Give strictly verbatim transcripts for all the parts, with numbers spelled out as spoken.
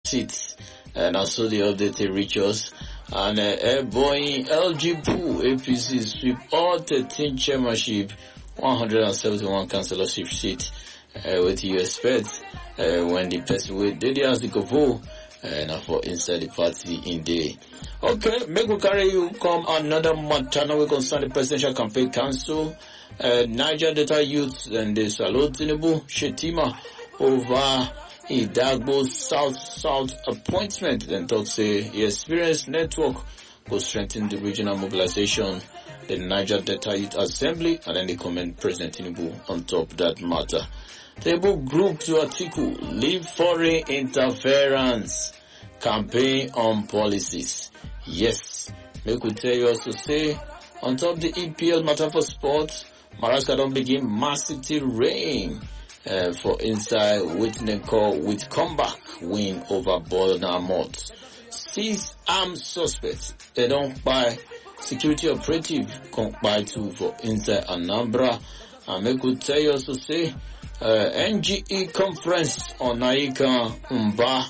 seats. And also the update reach us. And uh, Boeing L G Pool A P C sweep all thirteen chairmanship, one hundred seventy-one councillorship seats. Uh, what you expect uh, when the person will did as the go and uh, for inside the party in the okay, make we carry you come another matter now we concern the Presidential Campaign Council, uh, Niger Delta Youth and the Salute Tinubu Shetima over Idagbo South South appointment. Then talk say the Experience Network will strengthen the regional mobilization. The Niger Delta Youth Assembly, and then they comment President Tinubu on top of that matter. Table group to article, leave foreign interference, campaign on policies. Yes, we could tell you also say, on top of the E P L matter for sports, Madagascar don't begin massive rain uh, for inside witness call with comeback win over Bournemouth. Six armed suspects, they don't buy security operative come by two for inside Anambra. And we could tell you also say, Uh, N G E conference on Naika, Mba,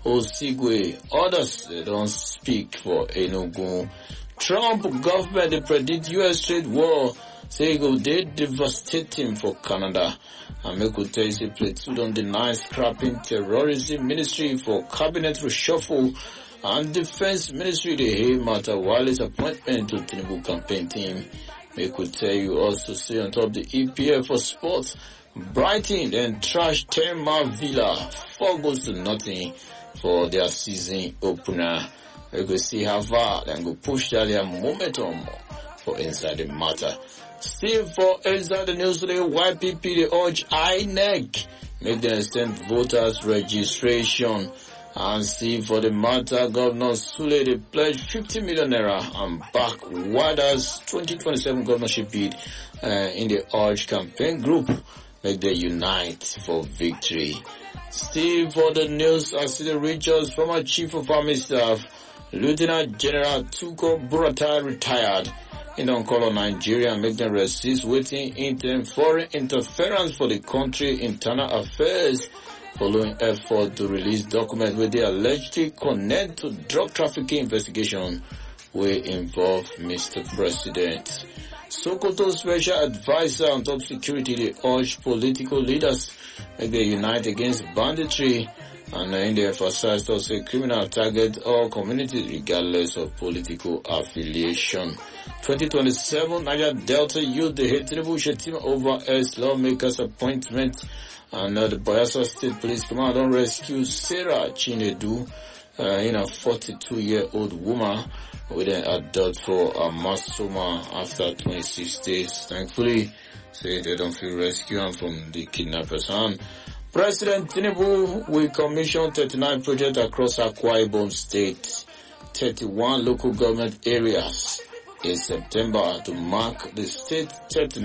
Osigwe, others they don't speak for Enugu. Trump government they predict U S trade war, say go they devastating for Canada. And me could tell you say platoon on the nine scrapping terrorism ministry for cabinet reshuffle and defense ministry they aim at a Wallace appointment to Tinubu campaign team. Me could tell you also say on top of the E P L for sports, Brighton and trash Tema Villa, four goals to nothing for their season opener. We go see how far and go push their momentum for inside the matter. Still for inside the news today, Y P P they urge I N E C make them extend voters registration. And see for the matter, Governor Sule they pledged fifty million naira and back Wada's twenty twenty-seven governorship bid uh, in the urge campaign group. Make them unite for victory. Still for the news, I see the Richards, former Chief of Army Staff, Lieutenant General Tuko Buratai retired. He don't call on Nigeria and make them resist waiting in foreign interference for the country internal affairs following effort to release documents where they allegedly connect to drug trafficking investigation will involve Mister President. Sokoto Special Advisor on Top Security, they urge political leaders that they unite against banditry and in the emphasized also criminal target all communities regardless of political affiliation. twenty twenty-seven Niger Delta Youth, the hate Tinubu Shetima over as lawmakers appointment, and uh, the Bayelsa State Police Command don't rescue Sarah Chinedu, uh, in a forty-two year old woman with an adult for a masoma after twenty-six days. Thankfully, say they don't feel rescued from the kidnappers. And President Tinubu will commission thirty-nine projects across Akwa Ibom State, thirty-one local government areas in September to mark the state thirty-nine.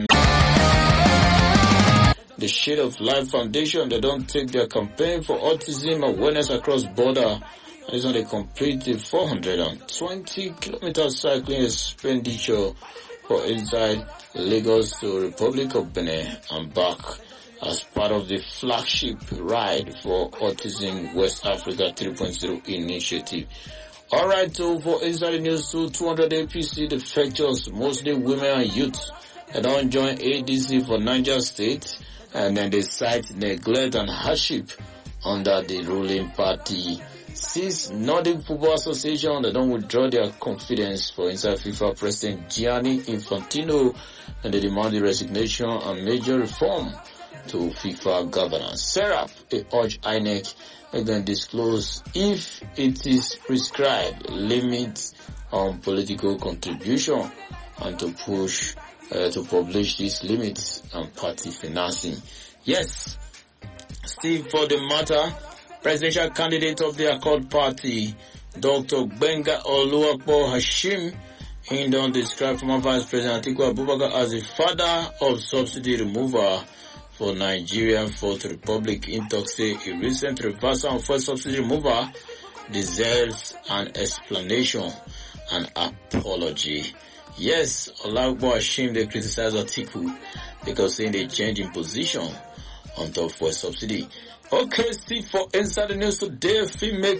The Shade of Life Foundation, they don't take their campaign for autism awareness across border. It's on a complete four hundred twenty kilometer cycling expenditure for inside Lagos to Republic of Benin and back as part of the flagship ride for Autism West Africa three point oh initiative. Alright, so for inside the news, so two hundred A P C defectors, mostly women and youth, they don't join A D C for Niger State, and then they cite neglect and hardship under the ruling party. Since Nordic Football Association, they don't withdraw their confidence for inside FIFA President Gianni Infantino, and they demand the resignation and major reform to FIFA governance. Serap, they urge I N E C and then disclose if it is prescribed limits on political contribution and to push uh, to publish these limits on party financing. Yes, still for the matter, presidential candidate of the Accord Party, Doctor Benga Oluwapo Hashim, he don't describe former Vice President Atiku Abubakar as the father of subsidy remover for Nigeria Fourth Republic. In talk say a recent reversal of first subsidy remover deserves an explanation and apology. Yes, Oluwapo Hashim, they criticize Atiku because saying they change in position on top for subsidy. Okay, see for inside the news today, female